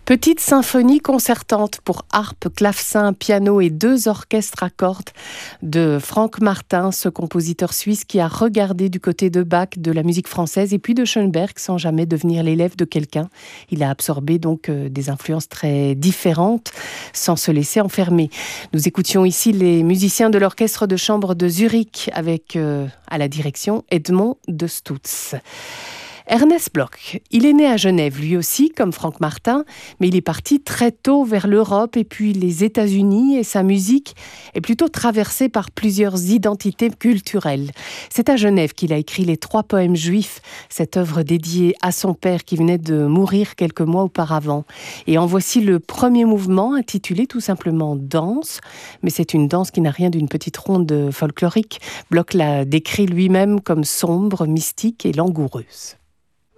Petite symphonie concertante pour harpe, clavecin, piano et 2 orchestres à cordes de Franck Martin, ce compositeur suisse qui a regardé du côté de Bach, de la musique française et puis de Schoenberg sans jamais devenir l'élève de quelqu'un. Il a absorbé donc des influences très différentes sans se laisser enfermer. Nous écoutions ici les musiciens de l'orchestre de chambre de Zurich avec à la direction Edmond de Stoets. Ernest Bloch, il est né à Genève, lui aussi, comme Franck Martin, mais il est parti très tôt vers l'Europe et puis les États-Unis, et sa musique est plutôt traversée par plusieurs identités culturelles. C'est à Genève qu'il a écrit les 3 poèmes juifs, cette œuvre dédiée à son père qui venait de mourir quelques mois auparavant. Et en voici le premier mouvement, intitulé tout simplement Danse, mais c'est une danse qui n'a rien d'une petite ronde folklorique. Bloch l'a décrit lui-même comme sombre, mystique et langoureuse.